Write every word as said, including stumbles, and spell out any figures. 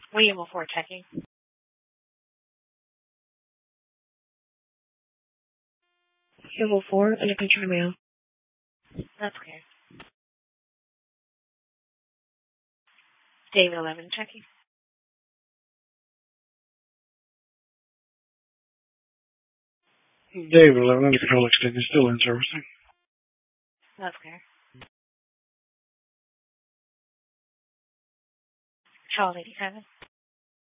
William before checking. Symbol four, under control mail. That's okay. David eleven checking. David eleven, under control extended, still in servicing. That's okay. Charles eighty-seven.